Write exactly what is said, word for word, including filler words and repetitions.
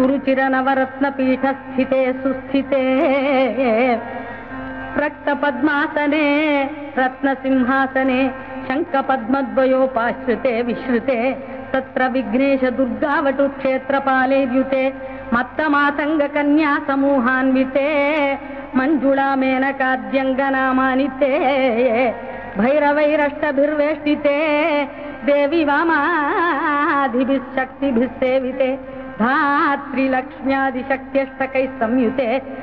गुरुचिरनवरत्नपीठस्थिते सुस्थिते रक्तपद्मासने रत्नसिंहासने शङ्खपद्मद्वयोपाश्रिते विश्रुते तत्र विघ्नेश दुर्गावटु क्षेत्रपालेर्युते मत्तमातङ्गकन्या समूहान्विते मञ्जुळा मेनकाद्यङ्गनामानिते भैरवैरष्टभिर्वेष्टिते देवी वामादिभिः शक्तिभिः सेविते धात्री लक्ष्म्यादिशक्त्यष्टकैः संयुते